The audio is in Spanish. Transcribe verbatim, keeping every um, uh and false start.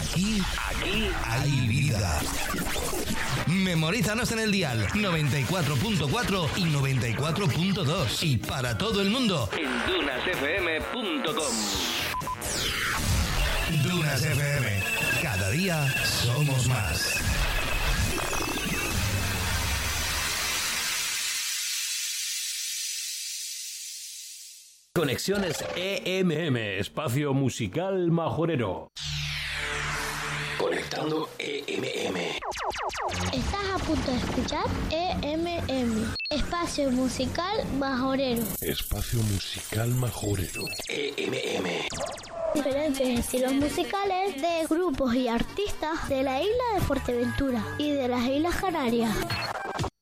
Aquí, aquí hay vida. Memorízanos en el dial noventa y cuatro punto cuatro y noventa y cuatro punto dos y para todo el mundo en dunas f m punto com. Dunas F M. Cada día somos más. Conexiones E M M, espacio musical majorero. Conectando E M M. Estás a punto de escuchar E M M, espacio musical majorero. Espacio musical majorero. E M M. Diferentes estilos musicales de grupos y artistas de la isla de Fuerteventura y de las Islas Canarias.